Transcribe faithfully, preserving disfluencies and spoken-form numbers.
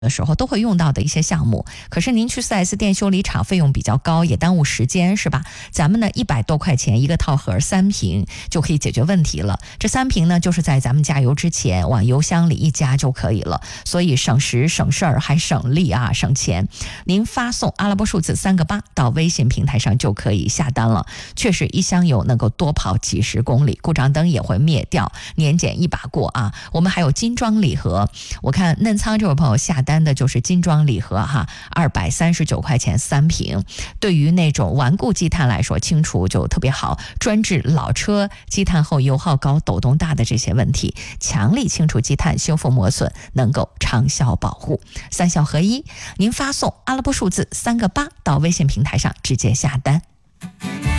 的时候都会用到的一些项目，可是您去 四 S 店修理厂费用比较高，也耽误时间，是吧？咱们呢一百多块钱一个套盒三瓶就可以解决问题了。这三瓶呢就是在咱们加油之前往油箱里一加就可以了，所以省时省事儿还省力啊，省钱。您发送阿拉伯数字三个八到微信平台上就可以下单了。确实一箱油能够多跑几十公里，故障灯也会灭掉，年检一把过啊。我们还有精装礼盒，我看嫩仓这位朋友下单单的就是精装礼盒哈，二百三十九块钱三瓶。对于那种顽固积碳来说，清除就特别好，专治老车积碳后油耗高、抖动大的这些问题，强力清除积碳、修复磨损，能够长效保护，三效合一。您发送阿拉伯数字三个八到微信平台上直接下单。